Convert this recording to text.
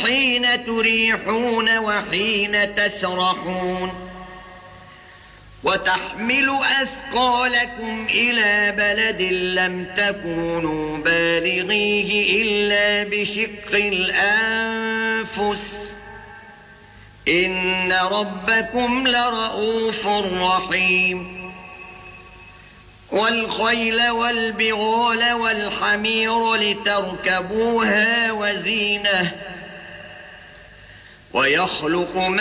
حين تريحون وحين تسرحون وتحمل أثقالكم إلى بلد لم تكونوا بالغيه إلا بشق الأنفس إن ربكم لرؤوف رحيم والخيل والبغال والحمير لتركبوها وزينة ويخلق